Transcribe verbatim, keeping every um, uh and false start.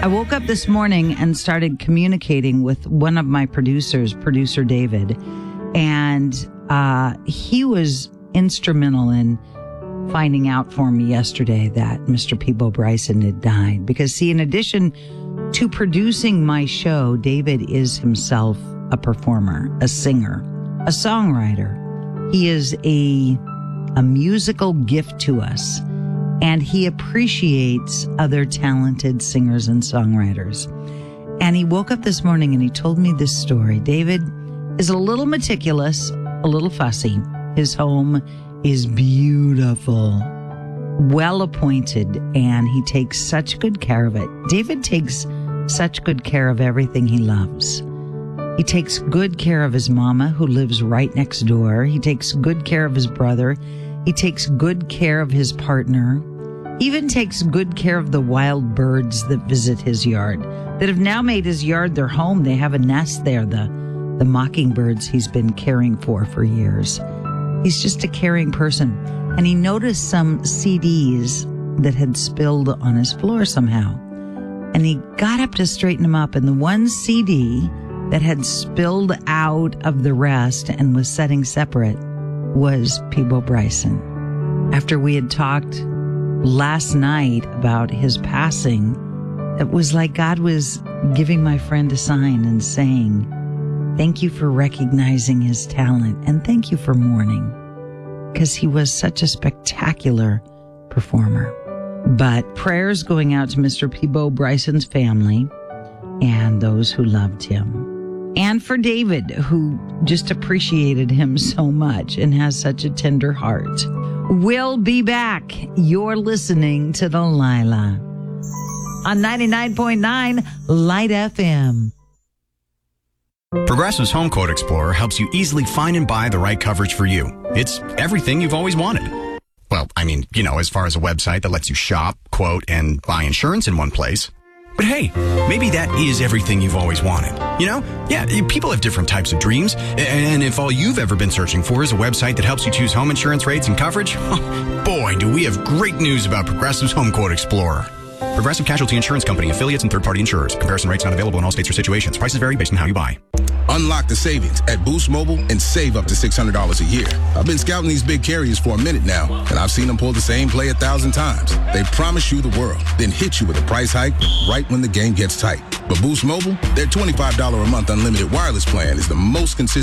I woke up this morning and started communicating with one of my producers, producer David, and uh, he was instrumental in finding out for me yesterday that Mister Peabo Bryson had died. Because, see, in addition to producing my show, David is himself a performer, a singer, a songwriter. He is a, a musical gift to us, and he appreciates other talented singers and songwriters. And he woke up this morning and he told me this story. David is a little meticulous, a little fussy. His home is beautiful, well appointed, and he takes such good care of it. David takes such good care of everything he loves. He takes good care of his mama, who lives right next door. He takes good care of his brother. He takes good care of his partner. He even takes good care of the wild birds that visit his yard, that have now made his yard their home. They have a nest there, the, the mockingbirds he's been caring for for years. He's just a caring person. And he noticed some C Ds that had spilled on his floor somehow. And he got up to straighten them up, and the one C D that had spilled out of the rest and was setting separate was Peabo Bryson. After we had talked last night about his passing, it was like God was giving my friend a sign and saying, thank you for recognizing his talent, and thank you for mourning, because he was such a spectacular performer. But prayers going out to Mister Peabo Bryson's family and those who loved him. And for David, who just appreciated him so much and has such a tender heart. We'll be back. You're listening to The Lila on ninety-nine point nine Light F M. Progressive's Home Quote Explorer helps you easily find and buy the right coverage for you. It's everything you've always wanted. Well, I mean, you know, as far as a website that lets you shop, quote, and buy insurance in one place. But hey, maybe that is everything you've always wanted. You know? Yeah, people have different types of dreams. And if all you've ever been searching for is a website that helps you choose home insurance rates and coverage, boy, do we have great news about Progressive's Home Quote Explorer. Progressive Casualty Insurance Company, affiliates, and third-party insurers. Comparison rates not available in all states or situations. Prices vary based on how you buy. Unlock the savings at Boost Mobile and save up to six hundred dollars a year. I've been scouting these big carriers for a minute now, and I've seen them pull the same play a thousand times. They promise you the world, then hit you with a price hike right when the game gets tight. But Boost Mobile, their twenty-five dollars a month unlimited wireless plan is the most consistent